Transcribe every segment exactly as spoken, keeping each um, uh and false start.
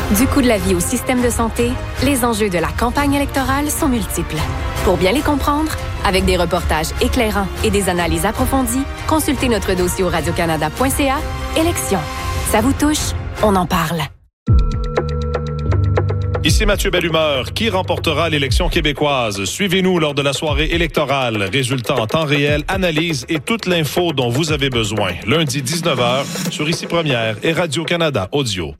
Du coût de la vie au système de santé, les enjeux de la campagne électorale sont multiples. Pour bien les comprendre, avec des reportages éclairants et des analyses approfondies, consultez notre dossier au radiocanada point c a. Élections. Ça vous touche? On en parle. Ici Mathieu Bellumeur. Qui remportera l'élection québécoise? Suivez-nous lors de la soirée électorale. Résultats en temps réel, analyse et toute l'info dont vous avez besoin. Lundi dix-neuf heures sur Ici Première et Radio-Canada Audio.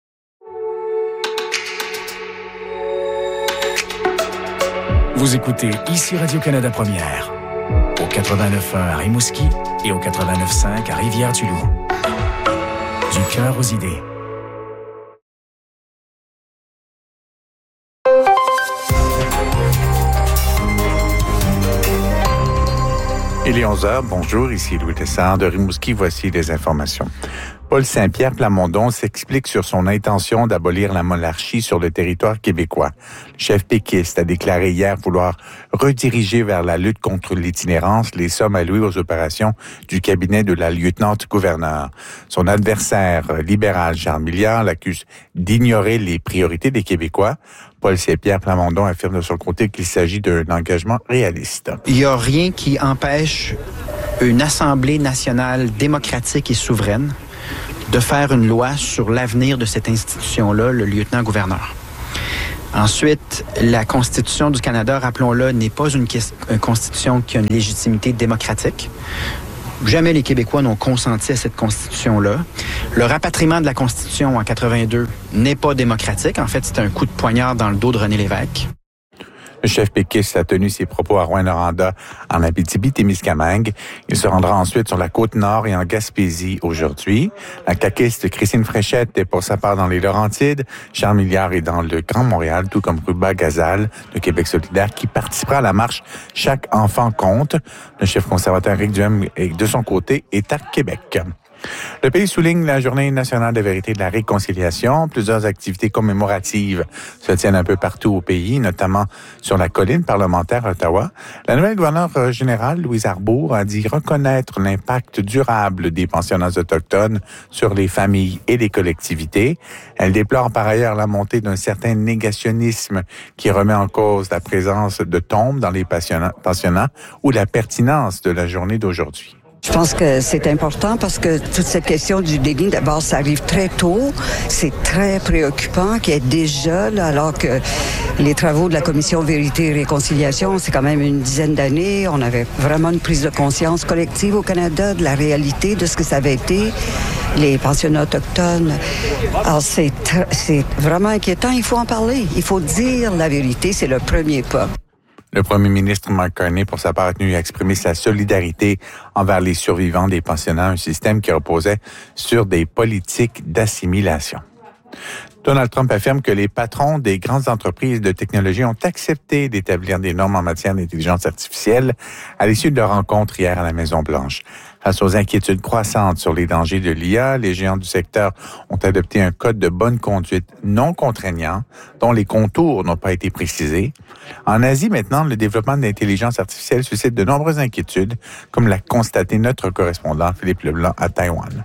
Vous écoutez Ici Radio-Canada Première, au quatre-vingt-neuf point un à Rimouski et au quatre-vingt-neuf point cinq à Rivière-du-Loup. Du cœur aux idées. Il est onze heures, bonjour, ici Louis Tessard de Rimouski, voici les informations. Paul Saint-Pierre Plamondon s'explique sur son intention d'abolir la monarchie sur le territoire québécois. Le chef péquiste a déclaré hier vouloir rediriger vers la lutte contre l'itinérance les sommes allouées aux opérations du cabinet de la lieutenant-gouverneur. Son adversaire libéral, Charles Milliard, l'accuse d'ignorer les priorités des Québécois. Paul Saint-Pierre Plamondon affirme de son côté qu'il s'agit d'un engagement réaliste. Il n'y a rien qui empêche une Assemblée nationale démocratique et souveraine de faire une loi sur l'avenir de cette institution-là, le lieutenant-gouverneur. Ensuite, la Constitution du Canada, rappelons-le, n'est pas une, une constitution qui a une légitimité démocratique. Jamais les Québécois n'ont consenti à cette Constitution-là. Le rapatriement de la Constitution en quatre-vingt-deux n'est pas démocratique. En fait, c'est un coup de poignard dans le dos de René Lévesque. Le chef péquiste a tenu ses propos à Rouyn-Noranda, en Abitibi-Témiscamingue. Il se rendra ensuite sur la Côte-Nord et en Gaspésie aujourd'hui. La caquiste Christine Fréchette est pour sa part dans les Laurentides. Charles Milliard est dans le Grand Montréal, tout comme Ruba Gazal de Québec solidaire, qui participera à la marche « Chaque enfant compte ». Le chef conservateur Éric Duhem, de son côté, est à Québec. Le pays souligne la Journée nationale de vérité et de la réconciliation. Plusieurs activités commémoratives se tiennent un peu partout au pays, notamment sur la colline parlementaire à Ottawa. La nouvelle gouverneure générale, Louise Arbour, a dit reconnaître l'impact durable des pensionnats autochtones sur les familles et les collectivités. Elle déplore par ailleurs la montée d'un certain négationnisme qui remet en cause la présence de tombes dans les pensionnats ou la pertinence de la journée d'aujourd'hui. Je pense que c'est important parce que toute cette question du déni, d'abord, ça arrive très tôt. C'est très préoccupant qu'il y ait déjà, là, alors que les travaux de la Commission Vérité et Réconciliation, c'est quand même une dizaine d'années. On avait vraiment une prise de conscience collective au Canada de la réalité de ce que ça avait été, les pensionnats autochtones. Alors, c'est, tr- c'est vraiment inquiétant. Il faut en parler. Il faut dire la vérité. C'est le premier pas. Le premier ministre Mark Carney, pour sa part, a tenu à exprimer sa solidarité envers les survivants des pensionnats, un système qui reposait sur des politiques d'assimilation. Donald Trump affirme que les patrons des grandes entreprises de technologie ont accepté d'établir des normes en matière d'intelligence artificielle à l'issue de leur rencontre hier à la Maison-Blanche. Face aux inquiétudes croissantes sur les dangers de l'I A, les géants du secteur ont adopté un code de bonne conduite non contraignant, dont les contours n'ont pas été précisés. En Asie, maintenant, le développement de l'intelligence artificielle suscite de nombreuses inquiétudes, comme l'a constaté notre correspondant Philippe Leblanc à Taïwan.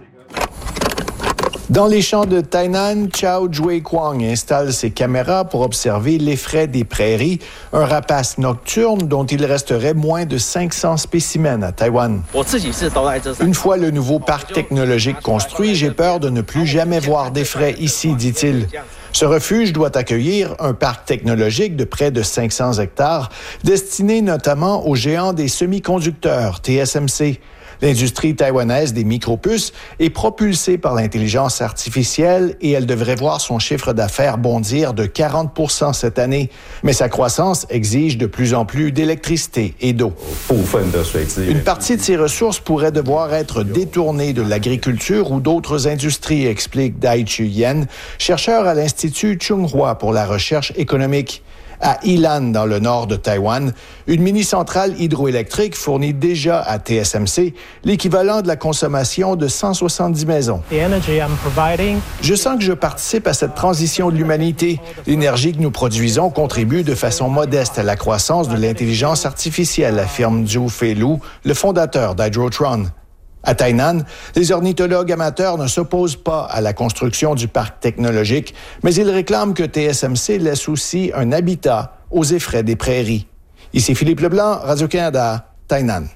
Dans les champs de Tainan, Chao Jue-Kwang installe ses caméras pour observer l'effraie des prairies, un rapace nocturne dont il resterait moins de cinq cents spécimens à Taïwan. Une fois le nouveau parc technologique construit, j'ai peur de ne plus jamais voir d'effraie ici, dit-il. Ce refuge doit accueillir un parc technologique de près de cinq cents hectares, destiné notamment aux géants des semi-conducteurs, T S M C. L'industrie taïwanaise des micropuces est propulsée par l'intelligence artificielle et elle devrait voir son chiffre d'affaires bondir de quarante pour cent cette année. Mais sa croissance exige de plus en plus d'électricité et d'eau. Une partie de ces ressources pourrait devoir être détournée de l'agriculture ou d'autres industries, explique Dai Chu Yen, chercheur à l'Institut Tsinghua pour la recherche économique. À Ilan, dans le nord de Taïwan, une mini-centrale hydroélectrique fournit déjà à T S M C l'équivalent de la consommation de cent soixante-dix maisons. Je sens que je participe à cette transition de l'humanité. L'énergie que nous produisons contribue de façon modeste à la croissance de l'intelligence artificielle, affirme Zhu Feilu, le fondateur d'Hydrotron. À Tainan, les ornithologues amateurs ne s'opposent pas à la construction du parc technologique, mais ils réclament que T S M C laisse aussi un habitat aux effraies des prairies. Ici Philippe Leblanc, Radio-Canada, Tainan.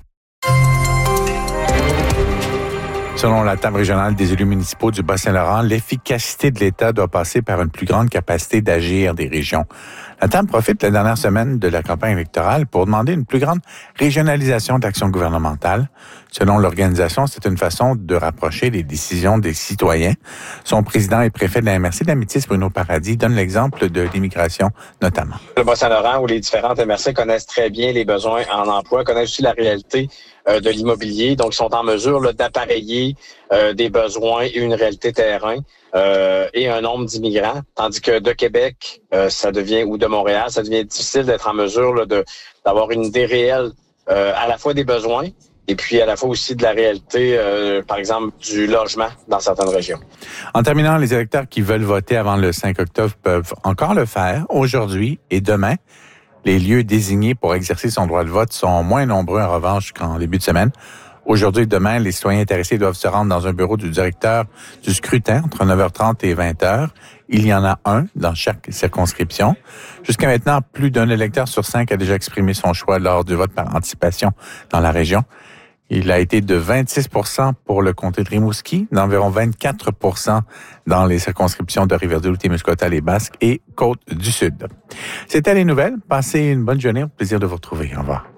Selon la Table régionale des élus municipaux du Bas-Saint-Laurent, l'efficacité de l'État doit passer par une plus grande capacité d'agir des régions. La Table profite la dernière semaine de la campagne électorale pour demander une plus grande régionalisation de l'action gouvernementale. Selon l'organisation, c'est une façon de rapprocher les décisions des citoyens. Son président et préfet de la M R C d'Amétis, Bruno Paradis, donne l'exemple de l'immigration notamment. Le Bas-Saint-Laurent, où les différentes M R C connaissent très bien les besoins en emploi, connaissent aussi la réalité euh, de l'immobilier, donc ils sont en mesure là, d'appareiller euh, des besoins et une réalité terrain euh, et un nombre d'immigrants, tandis que de Québec, euh, ça devient ou de Montréal, ça devient difficile d'être en mesure là, de d'avoir une idée réelle euh, à la fois des besoins et puis à la fois aussi de la réalité, euh, par exemple, du logement dans certaines régions. En terminant, les électeurs qui veulent voter avant le cinq octobre peuvent encore le faire aujourd'hui et demain. Les lieux désignés pour exercer son droit de vote sont moins nombreux en revanche qu'en début de semaine. Aujourd'hui et demain, les citoyens intéressés doivent se rendre dans un bureau du directeur du scrutin entre neuf heures trente et vingt heures. Il y en a un dans chaque circonscription. Jusqu'à maintenant, plus d'un électeur sur cinq a déjà exprimé son choix lors du vote par anticipation dans la région. Il a été de vingt-six pour cent pour le comté de Rimouski, d'environ vingt-quatre pour cent dans les circonscriptions de Rivière-du-Loup, Témiscouata, les Basques et Côte-du-Sud. C'était les nouvelles. Passez une bonne journée. Au plaisir de vous retrouver. Au revoir.